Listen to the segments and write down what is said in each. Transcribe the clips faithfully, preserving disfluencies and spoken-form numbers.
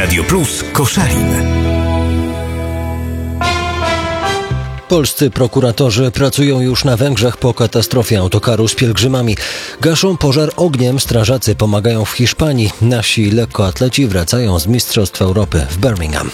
Radio Plus Koszalin. Polscy prokuratorzy pracują już na Węgrzech po katastrofie autokaru z pielgrzymami. Gaszą pożar ogniem, strażacy pomagają w Hiszpanii. Nasi lekkoatleci wracają z Mistrzostw Europy w Birmingham.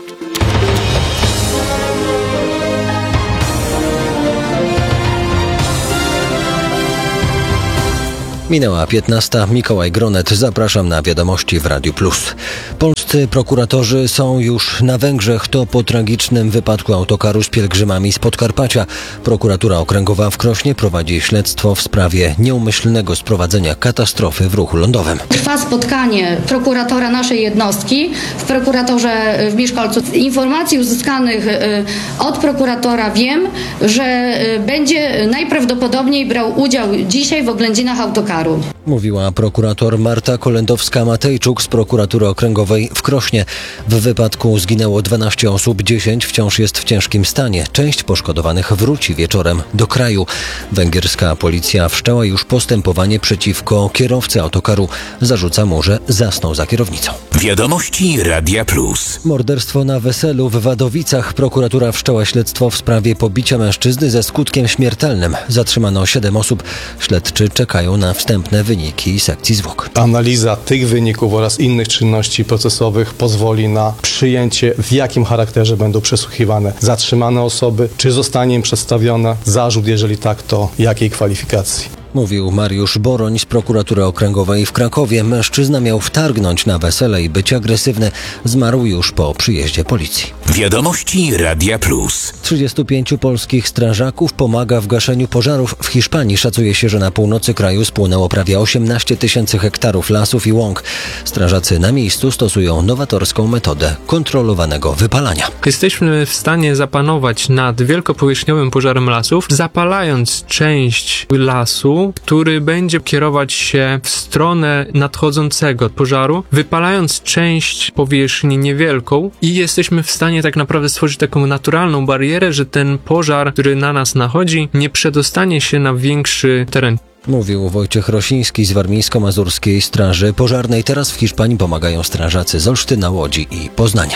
Minęła piętnasta. Mikołaj Gronet. Zapraszam na wiadomości w Radiu Plus. Polscy prokuratorzy są już na Węgrzech. To po tragicznym wypadku autokaru z pielgrzymami z Podkarpacia. Prokuratura Okręgowa w Krośnie prowadzi śledztwo w sprawie nieumyślnego sprowadzenia katastrofy w ruchu lądowym. Trwa spotkanie prokuratora naszej jednostki w prokuratorze w Mieszkalcu. Z informacji uzyskanych od prokuratora wiem, że będzie najprawdopodobniej brał udział dzisiaj w oględzinach autokaru. Mówiła prokurator Marta Kolendowska-Matejczuk z prokuratury okręgowej w Krośnie. W wypadku zginęło dwanaście osób, dziesięć wciąż jest w ciężkim stanie. Część poszkodowanych wróci wieczorem do kraju. Węgierska policja wszczęła już postępowanie przeciwko kierowcy autokaru. Zarzuca mu, że zasnął za kierownicą. Wiadomości Radia Plus. Morderstwo na weselu w Wadowicach. Prokuratura wszczęła śledztwo w sprawie pobicia mężczyzny ze skutkiem śmiertelnym. Zatrzymano siedem osób. Śledczy czekają na wstępne wyniki sekcji zwłok. Analiza tych wyników oraz innych czynności procesowych pozwoli na przyjęcie, w jakim charakterze będą przesłuchiwane zatrzymane osoby, czy zostanie im przedstawiony zarzut, jeżeli tak, to jakiej kwalifikacji. Mówił Mariusz Boroń z prokuratury okręgowej w Krakowie. Mężczyzna miał wtargnąć na wesele i być agresywny. Zmarł już po przyjeździe policji. Wiadomości Radia Plus. trzydziestu pięciu polskich strażaków pomaga w gaszeniu pożarów w Hiszpanii. Szacuje się, że na północy kraju spłonęło prawie osiemnaście tysięcy hektarów lasów i łąk. Strażacy na miejscu stosują nowatorską metodę kontrolowanego wypalania. Jesteśmy w stanie zapanować nad wielkopowierzchniowym pożarem lasów, zapalając część lasu, który będzie kierować się w stronę nadchodzącego pożaru, wypalając część powierzchni niewielką i jesteśmy w stanie tak naprawdę stworzyć taką naturalną barierę, że ten pożar, który na nas nachodzi, nie przedostanie się na większy teren. Mówił Wojciech Rosiński z Warmińsko-Mazurskiej Straży Pożarnej. Teraz w Hiszpanii pomagają strażacy z Olsztyna, Łodzi i Poznania.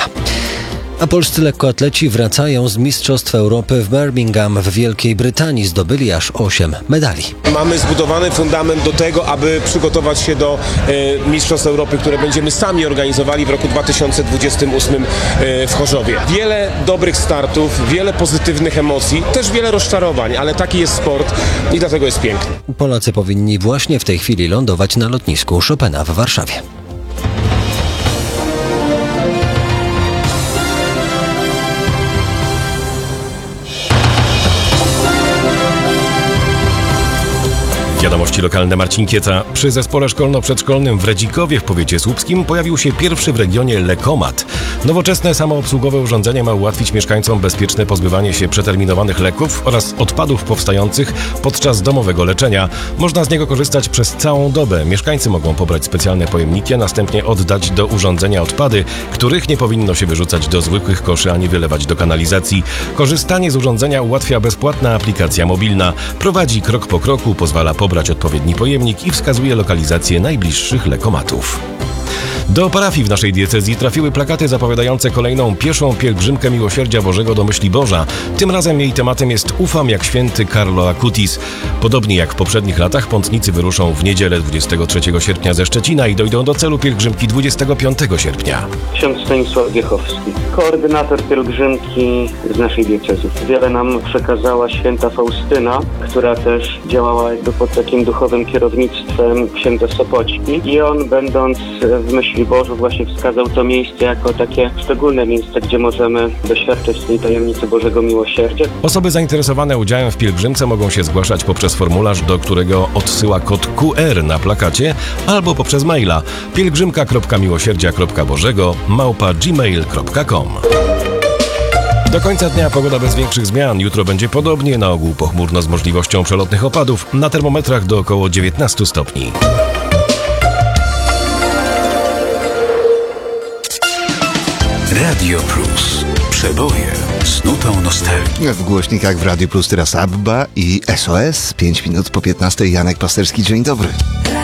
A polscy lekkoatleci wracają z Mistrzostw Europy w Birmingham w Wielkiej Brytanii. Zdobyli aż osiem medali. Mamy zbudowany fundament do tego, aby przygotować się do e, Mistrzostw Europy, które będziemy sami organizowali w roku dwa tysiące dwudziestym ósmym e, w Chorzowie. Wiele dobrych startów, wiele pozytywnych emocji, też wiele rozczarowań, ale taki jest sport i dlatego jest piękny. Polacy powinni właśnie w tej chwili lądować na lotnisku Chopina w Warszawie. Wiadomości lokalne, Marcin Kieca. Przy zespole szkolno-przedszkolnym w Redzikowie w powiecie słupskim pojawił się pierwszy w regionie lekomat. Nowoczesne samoobsługowe urządzenie ma ułatwić mieszkańcom bezpieczne pozbywanie się przeterminowanych leków oraz odpadów powstających podczas domowego leczenia. Można z niego korzystać przez całą dobę. Mieszkańcy mogą pobrać specjalne pojemniki, a następnie oddać do urządzenia odpady, których nie powinno się wyrzucać do zwykłych koszy ani wylewać do kanalizacji. Korzystanie z urządzenia ułatwia bezpłatna aplikacja mobilna. Prowadzi krok po kroku, pozwala pobrać odpowiedni pojemnik i wskazuje lokalizację najbliższych lekomatów. Do parafii w naszej diecezji trafiły plakaty zapowiadające kolejną pieszą pielgrzymkę Miłosierdzia Bożego do Myśli Boża. Tym razem jej tematem jest Ufam jak święty Carlo Acutis. Podobnie jak w poprzednich latach, pątnicy wyruszą w niedzielę dwudziestego trzeciego sierpnia ze Szczecina i dojdą do celu pielgrzymki dwudziestego piątego sierpnia. Ksiądz Stanisław Wiechowski, koordynator pielgrzymki z naszej diecezji. Wiele nam przekazała święta Faustyna, która też działała jakby pod takim duchowym kierownictwem księdza Sopoćki i on, będąc w Myśli Bożu, właśnie wskazał to miejsce jako takie szczególne miejsce, gdzie możemy doświadczyć tej tajemnicy Bożego Miłosierdzia. Osoby zainteresowane udziałem w pielgrzymce mogą się zgłaszać poprzez formularz, do którego odsyła kod Q R na plakacie, albo poprzez maila pielgrzymka kropka miłosierdzia kropka bożego małpa gmail kropka com. Do końca dnia pogoda bez większych zmian. Jutro będzie podobnie, na ogół pochmurno z możliwością przelotnych opadów, na termometrach do około dziewiętnastu stopni. Radio Plus. Przeboje z nutą nostalgii. W głośnikach w Radio Plus teraz Abba i S O S. pięć minut po piętnastej. Janek Pasterski, dzień dobry.